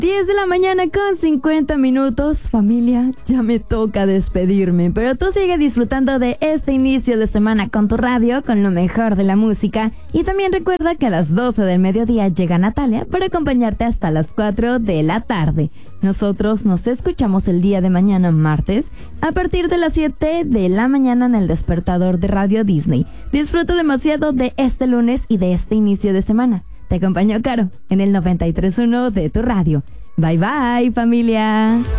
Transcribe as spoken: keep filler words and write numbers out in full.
diez de la mañana con cincuenta minutos. Familia, ya me toca despedirme, pero tú sigue disfrutando de este inicio de semana con tu radio, con lo mejor de la música. Y también recuerda que a las doce del mediodía llega Natalia para acompañarte hasta las cuatro de la tarde. Nosotros nos escuchamos el día de mañana, martes, a partir de las siete de la mañana en el despertador de Radio Disney. Disfruta demasiado de este lunes y de este inicio de semana. Te acompañó Caro en el noventa y tres punto uno de tu radio. Bye bye, familia.